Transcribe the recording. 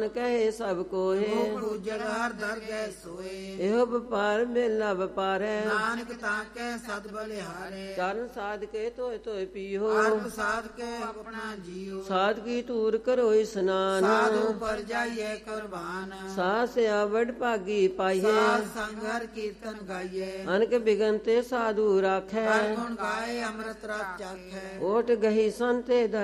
ਕਹੇ ਸਭ ਕੋਏ ਉਜਲ ਹਰ ਦਰ ਗਏ ਸੋਏ। ਇਹੋ ਵਪਾਰ ਮੇਲਾ ਵਪਾਰੈ ਨਾਨਕ ਤਾਂ ਕੈ ਸਦ ਬਲਿਹਾਰੇ। ਚਰਨ ਸਾਧ ਕੇ ਧੋਏ ਧੋਏ ਪੀਹੋ ਆਪ ਸਾਧ ਕੇ ਆਪਣਾ ਜੀਉ। ਸਾਧ ਕੀ ਤੂਰ ਕਰੋ ਇਸਨਾਨ ਸਾਧੂ ਪਰ ਜਾਈਏ ਕੁਰਬਾਨ। ਸਾਸ ਆਵੜ ਭਾਗੀ ਪਾਈਏ ਸਾਧ ਸੰਗ ਹਰ ਕੀਰਤਨ ਗਾਈਏ। ਅਨਕ ਬਿਗਨ ਤੇ ਸਾਧੂ ਰਾਖੈ ਹਰ ਗੁਣ ਗਾਏ ਅੰਮ੍ਰਿਤ ਰਸ ਚਾਖੈ। ਓਟ ਗਹੀ ਸੰਤੇ